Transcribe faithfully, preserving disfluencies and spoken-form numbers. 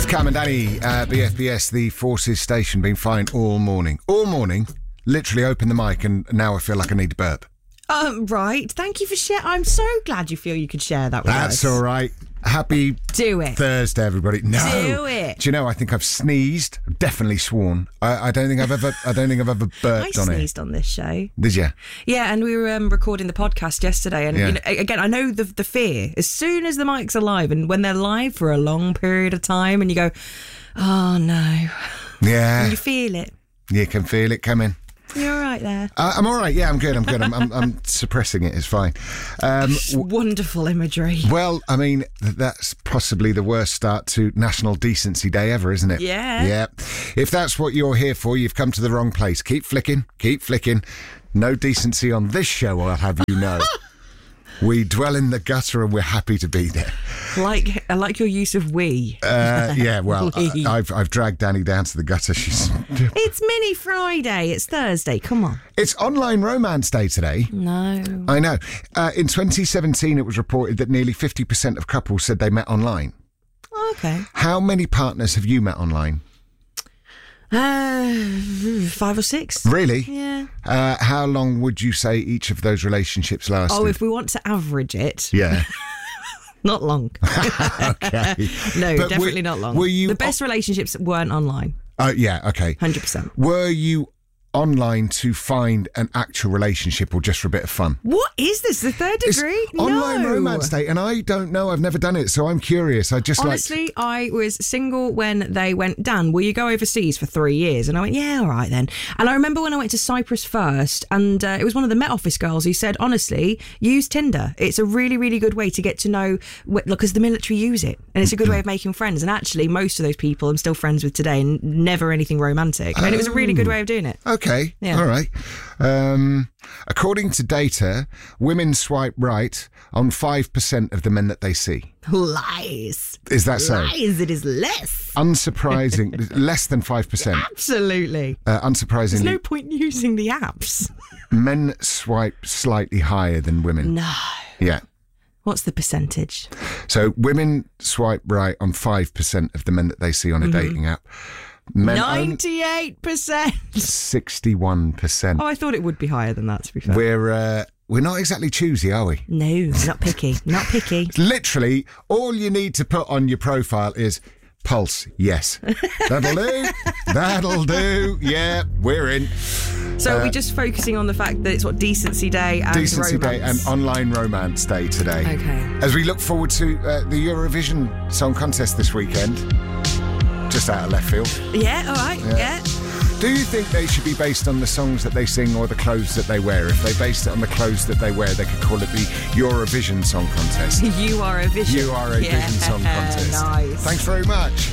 Cam and Danny, uh, B F B S, the Forces station, been fine all morning. All morning, literally open the mic and now I feel like I need to burp. Um, right, thank you for sharing. I'm so glad you feel you could share that with That's us. all right. Happy Do it. Thursday, everybody. No. Do it. Do you know, I think I've sneezed, definitely sworn. I, I don't think I've ever I don't think I've ever burped I on it. I sneezed on this show. Did you? Yeah, and we were um, recording the podcast yesterday, and Yeah. you know, again, I know the the fear. As soon as the mics are live, and when they're live for a long period of time, and you go, oh no. Yeah. And you feel it. You can feel it coming. You're all right there. Uh, I'm all right. Yeah, I'm good. I'm good. I'm, I'm, I'm suppressing it. It's fine. Um, w- Wonderful imagery. well, I mean, th- that's possibly the worst start to National Decency Day ever, isn't it? Yeah. Yeah. If that's what you're here for, you've come to the wrong place. Keep flicking. Keep flicking. No decency on this show, I'll have you know. We dwell in the gutter and we're happy to be there. Like I like your use of we. Uh, yeah, well, We. I, I've I've dragged Danny down to the gutter. She's. It's Mini Friday. It's Thursday. Come on. It's Online Romance Day today. No. I know. Uh, in twenty seventeen, it was reported that nearly fifty percent of couples said they met online. Okay. How many partners have you met online? Uh, five or six. Really? Yeah. Uh, how long would you say each of those relationships lasted? Oh, if we want to average it, Yeah. not long. Okay. No, But definitely were- not long. were you the best relationships weren't online. Oh, yeah, okay. one hundred percent. Were you online to find an actual relationship or just for a bit of fun? What is this? The third It's degree? Online no. Romance Day, and I don't know. I've never done it, so I'm curious. I just Honestly, like... I was single when they went, Dan, will you go overseas for three years? And I went, yeah, all right then. And I remember when I went to Cyprus first, and uh, it was one of the Met Office girls who said, honestly, use Tinder. It's a really, really good way to get to know, because the military use it, and it's a good way of making friends. And actually, most of those people I'm still friends with today, and never anything romantic. And it was a really good way of doing it. Okay, Yeah. all right. Um, according to data, women swipe right on five percent of the men that they see. Lies. Is that so? Lies. It is less. Unsurprising, less than five percent. Absolutely. Uh, unsurprisingly, There's no point using the apps. men swipe slightly higher than women. No. Yeah. What's the percentage? So women swipe right on five percent of the men that they see on a dating app. Men ninety-eight percent. sixty-one percent. Oh, I thought it would be higher than that, to be fair. We're uh, we're not exactly choosy, are we? No, not picky. Not picky. Literally, all you need to put on your profile is pulse. Yes, that'll do. That'll do. Yeah, we're in. So Uh, are we just focusing on the fact that it's what Decency Day and Decency Day and romance? Online Romance Day today. Okay. As we look forward to uh, the Eurovision Song Contest this weekend. Just out of left field. Yeah, all right, Yeah. yeah. Do you think they should be based on the songs that they sing or the clothes that they wear? If they based it on the clothes that they wear, they could call it the Eurovision Song Contest. You are a vision. You are a Yeah, Vision Song Contest. Nice. Thanks very much.